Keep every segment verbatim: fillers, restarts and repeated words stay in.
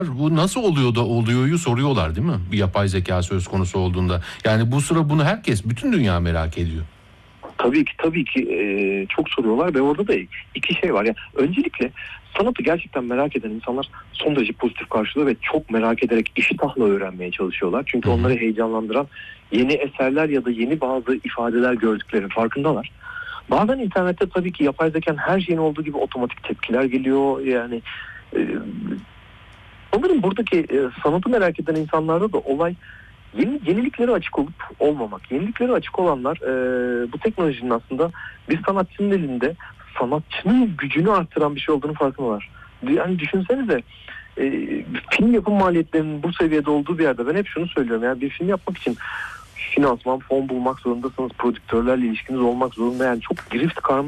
Bu nasıl oluyor da oluyor'yu soruyorlar değil mi? Bir yapay zeka söz konusu olduğunda. Yani bu sıra bunu herkes, bütün dünya merak ediyor. Tabii ki tabii ki e, çok soruyorlar ve orada da iki şey var. Yani öncelikle sanatı gerçekten merak eden insanlar son derece pozitif karşılıyor ve çok merak ederek iştahla öğrenmeye çalışıyorlar. Çünkü Hı hı. onları heyecanlandıran yeni eserler ya da yeni bazı ifadeler gördüklerinin farkındalar. Bazen internette tabii ki yapay zekanın her şeyin olduğu gibi otomatik tepkiler geliyor. Yani e, sanırım buradaki e, sanatı merak eden insanlarda da olay Yeni, yeniliklere açık olup olmamak. Yeniliklere açık olanlar e, bu teknolojinin aslında bir sanatçının elinde sanatçının gücünü arttıran bir şey olduğunu farkındalar. Yani düşünsenize e, film yapım maliyetlerinin bu seviyede olduğu bir yerde ben hep şunu söylüyorum. Yani bir film yapmak için finansman, fon bulmak zorundasınız. Prodüktörlerle ilişkiniz olmak zorunda. Yani çok girift karm,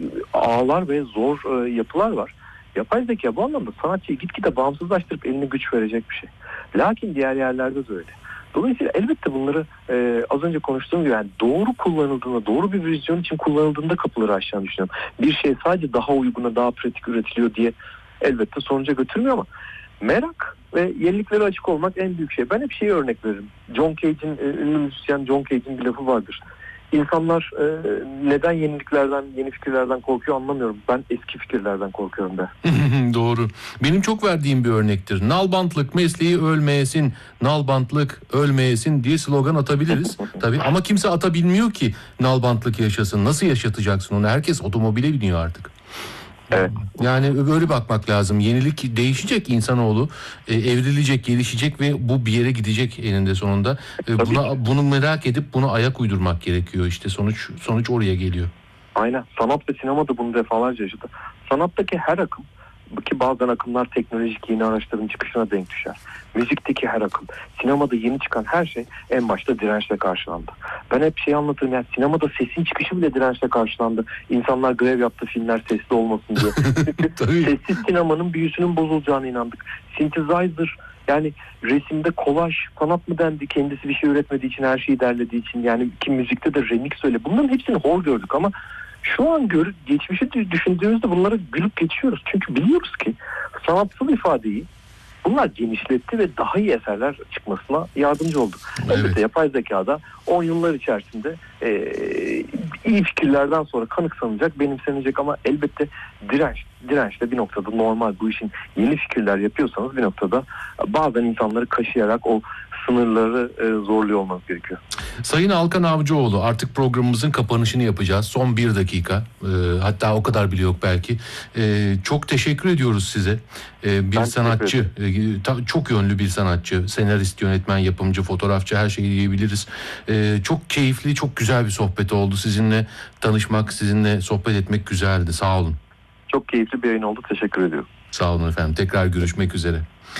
ağlar ve zor e, yapılar var. Yapay zeka bu anlamda sanatçıyı gitgide bağımsızlaştırıp eline güç verecek bir şey. Lakin diğer yerlerde de öyle. Dolayısıyla elbette bunları e, az önce konuştuğum gibi yani doğru kullanıldığında, doğru bir vizyon için kullanıldığında kapıları açacağını düşünüyorum. Bir şey sadece daha uyguna, daha pratik üretiliyor diye elbette sonuca götürmüyor ama merak ve yeniliklere açık olmak en büyük şey. Ben hep şeyi örnek veririm. John Cage'in, ünlü müzisyen John Cage'in bir lafı vardır. İnsanlar e, neden yeniliklerden, yeni fikirlerden korkuyor anlamıyorum. Ben eski fikirlerden korkuyorum der. Doğru. Benim çok verdiğim bir örnektir. Nalbantlık mesleği ölmeyesin, nalbantlık ölmeyesin diye slogan atabiliriz. Tabii ama kimse atabilmiyor ki nalbantlık yaşasın. Nasıl yaşatacaksın onu? Herkes otomobile biniyor artık. Evet. Yani böyle bakmak lazım. Yenilik değişecek, insanoğlu e, evrilecek, gelişecek ve bu bir yere gidecek eninde sonunda. E, buna bunu merak edip buna ayak uydurmak gerekiyor. İşte sonuç sonuç oraya geliyor. Aynen. Sanat ve sinema da bunu defalarca yaşadı. Sanattaki her akım, ki bazen akımlar teknolojik yeni araçların çıkışına denk düşer. Müzikteki her akım, sinemada yeni çıkan her şey en başta dirençle karşılandı. Ben hep şey anlatırım yani sinemada sesin çıkışı bile dirençle karşılandı. İnsanlar grev yaptı filmler sesli olmasın diye. Sessiz sinemanın büyüsünün bozulacağına inandık. Synthesizer yani resimde kolaj sanat mı dendi, kendisi bir şey üretmediği için, her şeyi derlediği için, yani ki müzikte de remix öyle. Bunların hepsini hor gördük ama şu an gör, geçmişi düşündüğümüzde bunları gülüp geçiyoruz. Çünkü biliyoruz ki sanatsal ifadeyi bunlar genişletti ve daha iyi eserler çıkmasına yardımcı oldu. Evet. Elbette yapay zekada on yıllar içerisinde e, iyi fikirlerden sonra kanıksanacak, benimsenecek ama elbette direnç, direnç de bir noktada normal. Bu işin yeni fikirler yapıyorsanız bir noktada bazen insanları kaşıyarak o sınırları e, zorluyor olmanız gerekiyor. Sayın Alkan Avcıoğlu, artık programımızın kapanışını yapacağız. Son bir dakika. E, hatta o kadar bile yok belki. E, çok teşekkür ediyoruz size. E, bir ben sanatçı, e, ta, çok yönlü bir sanatçı. Senarist, yönetmen, yapımcı, fotoğrafçı, her şeyi diyebiliriz. E, çok keyifli, çok güzel bir sohbet oldu. Sizinle tanışmak, sizinle sohbet etmek güzeldi. Sağ olun. Çok keyifli bir yayın oldu. Teşekkür ediyorum. Sağ olun efendim. Tekrar görüşmek üzere.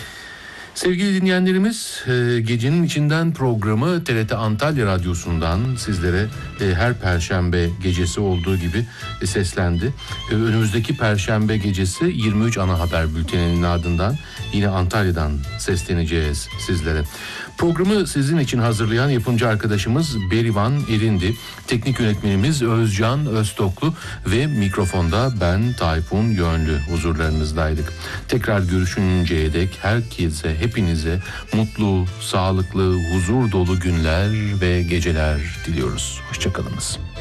Sevgili dinleyenlerimiz, Gecenin İçinden programı T R T Antalya Radyosu'ndan sizlere her Perşembe gecesi olduğu gibi seslendi. Önümüzdeki Perşembe gecesi yirmi üç ana haber bülteninin ardından yine Antalya'dan sesleneceğiz sizlere. Programı sizin için hazırlayan yapımcı arkadaşımız Berivan Erindi, teknik yönetmenimiz Özcan Öztoklu ve mikrofonda ben Tayfun Yönlü huzurlarınızdaydık. Tekrar görüşünceye dek herkese, hepinize mutlu, sağlıklı, huzur dolu günler ve geceler diliyoruz. Hoşçakalınız.